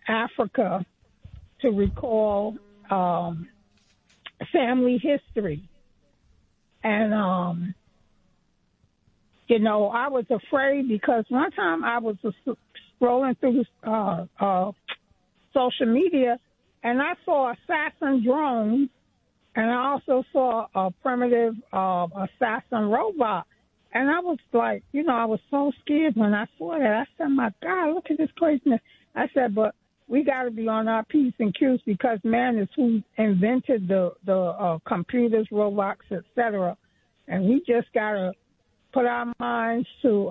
Africa to recall family history. And, I was afraid because one time I was scrolling through social media and I saw assassin drones and I also saw a primitive assassin robot. And I was like, I was so scared when I saw that. I said, my God, look at this craziness. I said, but we got to be on our P's and Q's because man is who invented the computers, robots, etc. And we just got to put our minds to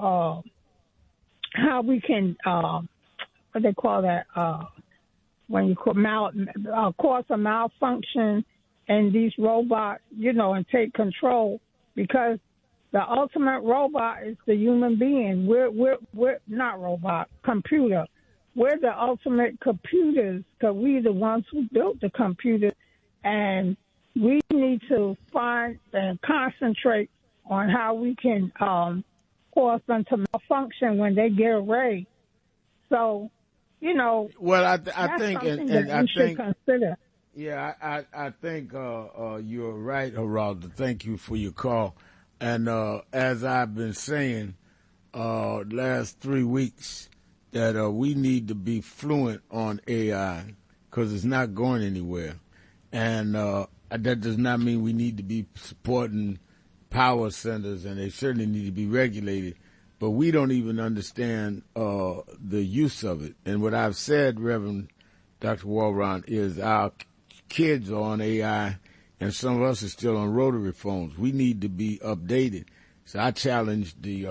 how we can, what they call that, when you cause a malfunction in these robots, and take control because the ultimate robot is the human being. We're not robot, computer. We're the ultimate computers because we're the ones who built the computer, and we need to find and concentrate on how we can cause them to malfunction when they get arrayed. So, well, I think, and I think, consider. Yeah, I think you're right, Geraldo. Thank you for your call. And as I've been saying last 3 weeks, that we need to be fluent on AI because it's not going anywhere. And that does not mean we need to be supporting power centers, and they certainly need to be regulated. But we don't even understand the use of it. And what I've said, Reverend Dr. Walron, is our kids are on AI, and some of us are still on rotary phones. We need to be updated. So I challenge the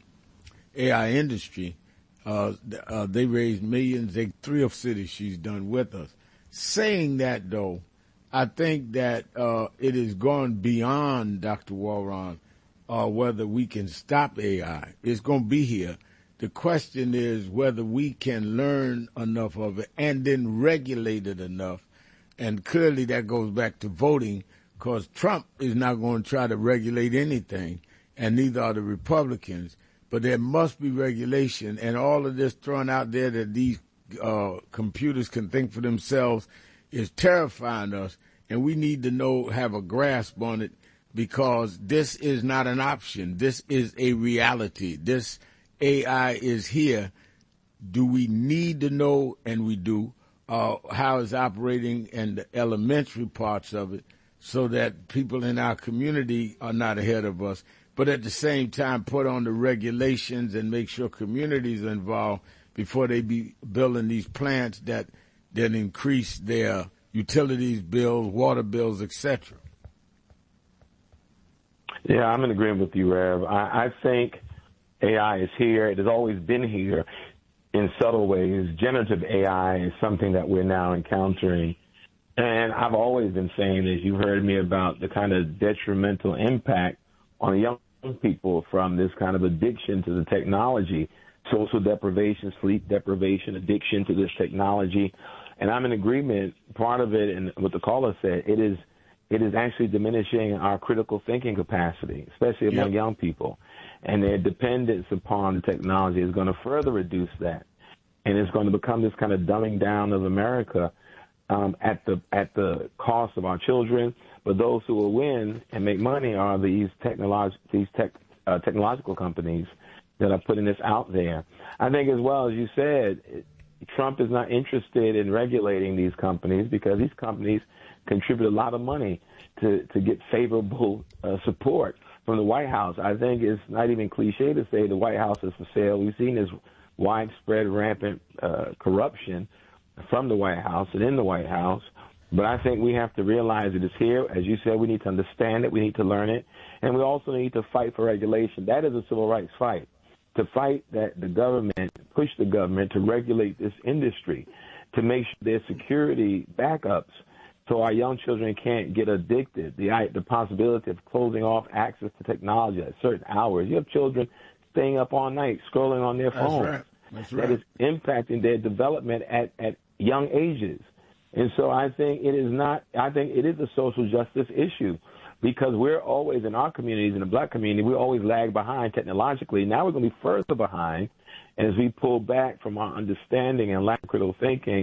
AI industry. They raised millions. 3 of cities she's done with us. Saying that, though, I think that it has gone beyond, Dr. Walron, whether we can stop AI. It's going to be here. The question is whether we can learn enough of it and then regulate it enough. And clearly that goes back to voting because Trump is not going to try to regulate anything, and neither are the Republicans. But there must be regulation, and all of this thrown out there that these computers can think for themselves is terrifying us, and we need to have a grasp on it because this is not an option. This is a reality. This AI is here. Do we need to know, and we do, how it's operating and the elementary parts of it so that people in our community are not ahead of us, but at the same time put on the regulations and make sure communities are involved before they be building these plants that then increase their utilities bills, water bills, etc. Yeah, I'm in agreement with you, Rev. I think AI is here. It has always been here in subtle ways. Generative AI is something that we're now encountering. And I've always been saying this. You've heard me about the kind of detrimental impact on young people from this kind of addiction to the technology, social deprivation, sleep deprivation, addiction to this technology. And I'm in agreement. Part of it, and what the caller said, it is actually diminishing our critical thinking capacity, especially among young people. And their dependence upon the technology is going to further reduce that. And it's going to become this kind of dumbing down of America at the cost of our children. But those who will win and make money are these technological companies that are putting this out there. I think as well, as you said, Trump is not interested in regulating these companies because these companies contribute a lot of money to get favorable support from the White House. I think it's not even cliche to say the White House is for sale. We've seen this widespread, rampant corruption from the White House and in the White House. But I think we have to realize it is here. As you said, we need to understand it. We need to learn it. And we also need to fight for regulation. That is a civil rights fight, to fight that the government, push the government to regulate this industry, to make sure there's security backups so our young children can't get addicted. The possibility of closing off access to technology at certain hours. You have children staying up all night, scrolling on their phones. That's right. That is impacting their development at young ages. And so I think it is a social justice issue because we're always in our communities, in the black community, we always lag behind technologically. Now we're going to be further behind as we pull back from our understanding and lack of critical thinking.